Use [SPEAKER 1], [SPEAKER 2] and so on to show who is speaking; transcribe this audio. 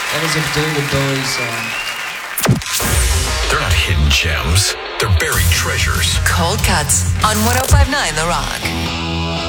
[SPEAKER 1] That is a David Bowie song.
[SPEAKER 2] They're not hidden gems. They're buried treasures.
[SPEAKER 3] Cold Cuts on 105.9 The Rock.